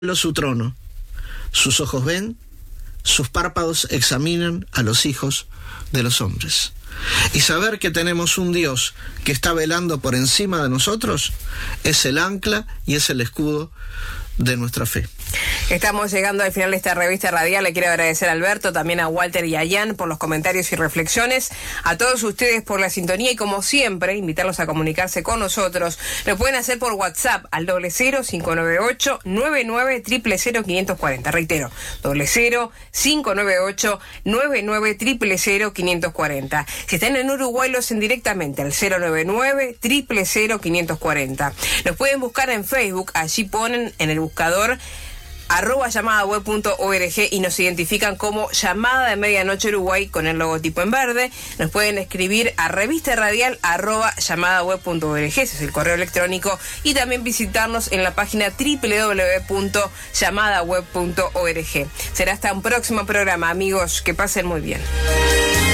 su trono. Sus ojos ven, sus párpados examinan a los hijos de los hombres. Y saber que tenemos un Dios que está velando por encima de nosotros es el ancla y es el escudo de nuestra fe. Estamos llegando al final de esta revista radial. Le quiero agradecer a Alberto, también a Walter y a Jan por los comentarios y reflexiones, a todos ustedes por la sintonía y, como siempre, invitarlos a comunicarse con nosotros. Lo pueden hacer por WhatsApp al 00598-99000540. Reitero, 00598-99000540. Si están en Uruguay, lo hacen directamente al 099-000540. Nos pueden buscar en Facebook, allí ponen en el buscador @llamadaweb.org y nos identifican como Llamada de Medianoche Uruguay con el logotipo en verde. Nos pueden escribir a revistaradial@llamadaweb.org, ese es el correo electrónico, y también visitarnos en la página www.llamadaweb.org. Será hasta un próximo programa, amigos, que pasen muy bien.